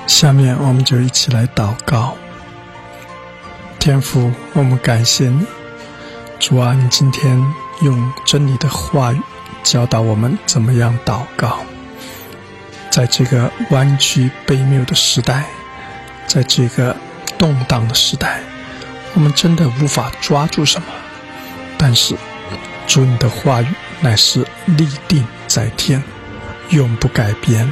下面我们就一起来祷告。天父，我们感谢你，主啊，你今天用真理的话语教导我们怎么样祷告。在这个弯曲悖谬的时代，在这个动荡的时代，我们真的无法抓住什么，但是主，你的话语乃是立定在天，永不改变。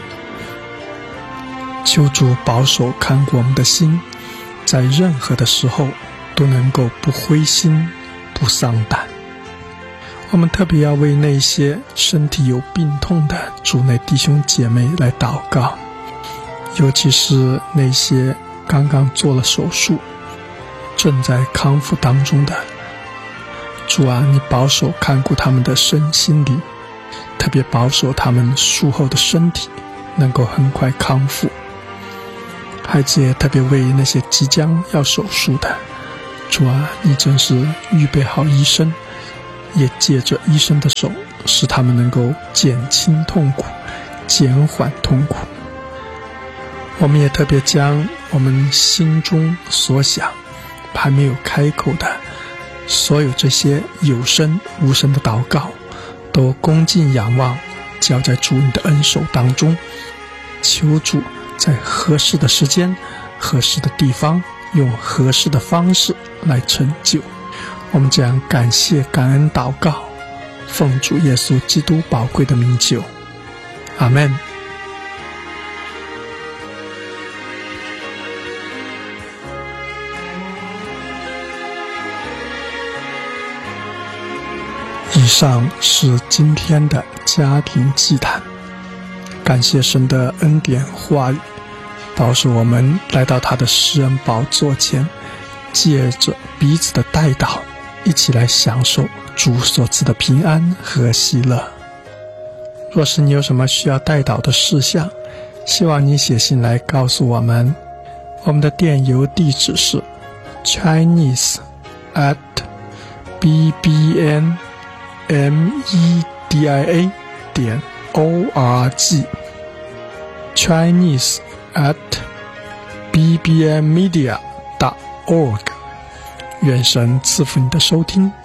求主保守看顾我们的心，在任何的时候都能够不灰心不丧胆。我们特别要为那些身体有病痛的主内弟兄姐妹来祷告，尤其是那些刚刚做了手术正在康复当中的。主啊，你保守看顾他们的身心灵，特别保守他们术后的身体能够很快康复。孩子也特别为那些即将要手术的，主啊，你真是预备好医生，也借着医生的手使他们能够减轻痛苦，减缓痛苦。我们也特别将我们心中所想还没有开口的所有这些有声无声的祷告都恭敬仰望，交在主你的恩手当中，求主在合适的时间合适的地方用合适的方式来成就。我们将感谢感恩祷告，奉主耶稣基督宝贵的名求，阿们。以上是今天的家庭祭坛，感谢神的恩典话语，保守我们来到他的施恩宝座前，借着彼此的代祷，一起来享受主所赐的平安和喜乐。若是你有什么需要代祷的事项，希望你写信来告诉我们。我们的电邮地址是 chinese@bbnmedia.org chinese@bbnmedia.org。 愿神赐福你的收听，